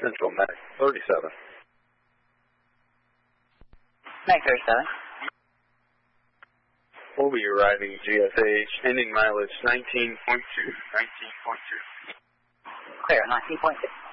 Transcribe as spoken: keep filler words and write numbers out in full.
Central, Mac thirty-seven. Mac thirty-seven. We'll be arriving G S H, ending mileage nineteen point two. nineteen point two. Clear, nineteen point two.